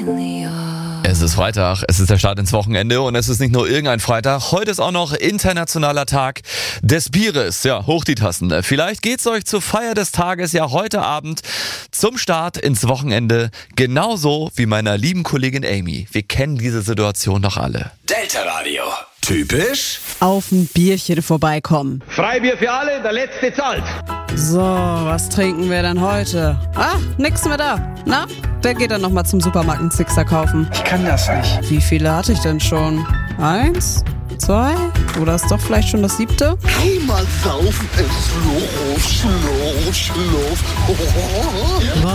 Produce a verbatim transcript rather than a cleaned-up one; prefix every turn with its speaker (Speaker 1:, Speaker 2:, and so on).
Speaker 1: Es ist Freitag, es ist der Start ins Wochenende und es ist nicht nur irgendein Freitag. Heute ist auch noch internationaler Tag des Bieres. Ja, hoch die Tassen. Vielleicht geht's euch zur Feier des Tages ja heute Abend zum Start ins Wochenende genauso wie meiner lieben Kollegin Amy. Wir kennen diese Situation doch alle.
Speaker 2: Delta Radio. Typisch
Speaker 3: auf ein Bierchen vorbeikommen.
Speaker 4: Freibier für alle, der Letzte zahlt.
Speaker 3: So, was trinken wir denn heute? Ah, nix mehr da. Na, wer geht dann nochmal zum Supermarkt einen Sixer kaufen?
Speaker 5: Ich kann das nicht.
Speaker 3: Wie viele hatte ich denn schon? Eins? Zwei? Oder ist doch vielleicht schon das siebte?
Speaker 6: Einmal saufen ist los, los, los.